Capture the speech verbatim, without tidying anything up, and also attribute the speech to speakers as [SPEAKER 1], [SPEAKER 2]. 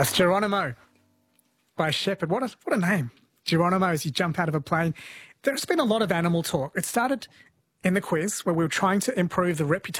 [SPEAKER 1] That's Geronimo by Shepherd. What a, what a name. Geronimo as you jump out of a plane. There's been a lot of animal talk. It started in the quiz where we were trying to improve the reputation